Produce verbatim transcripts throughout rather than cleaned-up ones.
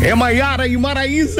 É Maiara e Maraísa.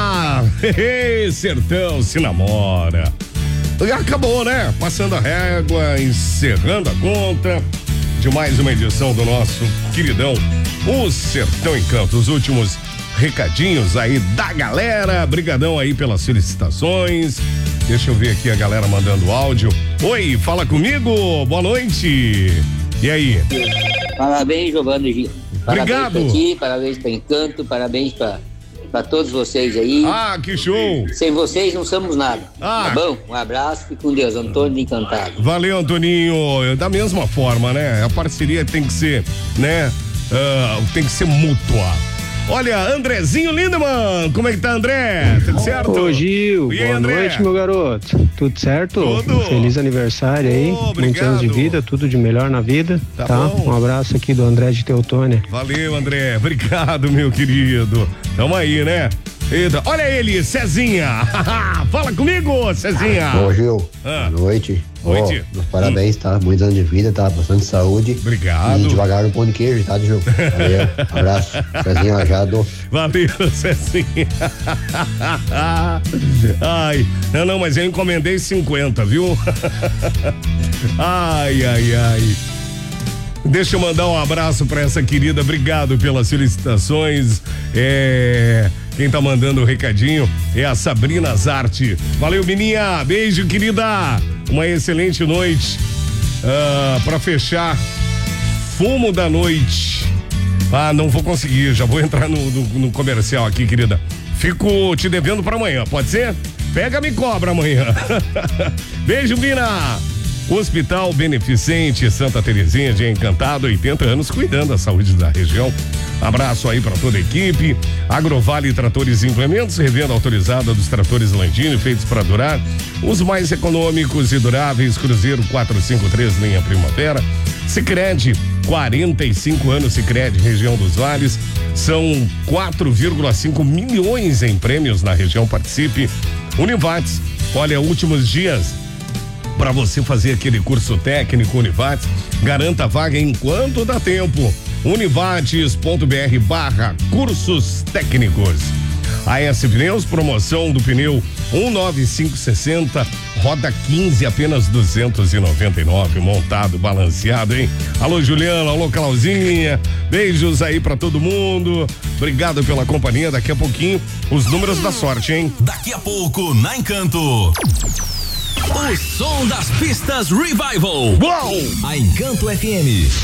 Sertão se namora. Acabou, né? Passando a régua, encerrando a conta de mais uma edição do nosso queridão O Sertão Encanto. Os últimos recadinhos aí da galera. Brigadão aí pelas felicitações. Deixa eu ver aqui a galera mandando áudio. Oi, fala comigo. Boa noite. E aí? Parabéns, Giovanni Gil. Parabéns Obrigado. pra ti, parabéns pra Encanto, parabéns pra, pra todos vocês aí. Ah, que show. Sem vocês não somos nada. Ah. Tá bom? Um abraço e com Deus. Antônio Encantado. Valeu, Antoninho. Da mesma forma, né? A parceria tem que ser, né? Uh, tem que ser mútua. Olha, Andrezinho Lindemann, como é que tá, André? Tudo certo? Ô, Gil, E aí, boa André? noite, meu garoto. Tudo certo? Tudo. Feliz aniversário aí. Oh, Muitos anos de vida, tudo de melhor na vida. Tá Tá? bom. Um abraço aqui do André de Teutônia. Valeu, André. Obrigado, meu querido. Tamo aí, né? Eita, olha ele, Cezinha. Fala comigo, Cezinha. Ô, Gil, Ah. boa noite. Noite. Ó, meus parabéns, tá? Muitos anos de vida, tá? Bastante saúde. Obrigado. E devagar no pão de queijo, tá, Gil? Valeu, abraço. Cezinho Lajado. Valeu, Cezinha. Ai, não, não, mas eu encomendei cinquenta, viu? Ai, ai, ai. Deixa eu mandar um abraço pra essa querida, obrigado pelas felicitações. É, quem tá mandando o recadinho é a Sabrina Zarte. Valeu, Mininha, beijo, querida. Uma excelente noite. Ah, pra fechar, fumo da noite. Ah, não vou conseguir, já vou entrar no, no, no comercial aqui, querida. Fico te devendo pra amanhã, pode ser? Pega, me cobra amanhã. Beijo, Mina. Hospital Beneficente Santa Terezinha de Encantado, oitenta anos cuidando da saúde da região. Abraço aí para toda a equipe. Agrovale Tratores e Implementos, revenda autorizada dos tratores Landini, feitos para durar. Os mais econômicos e duráveis, Cruzeiro quatrocentos e cinquenta e três, linha Primavera. Sicredi, quarenta e cinco anos, Sicredi, região dos Vales. São quatro vírgula cinco milhões em prêmios na região, participe. Univates, olha, últimos dias para você fazer aquele curso técnico Univates, garanta a vaga enquanto dá tempo. Univates.br barra cursos técnicos. A S Pneus, promoção do pneu um nove cinco sessenta, roda quinze, apenas duzentos e noventa e nove, montado, balanceado, hein? Alô, Juliana, alô, Clauzinha, beijos aí pra todo mundo, obrigado pela companhia. Daqui a pouquinho, os números da sorte, hein? Daqui a pouco, na Encanto, o som das pistas Revival. Uau! A Encanto F M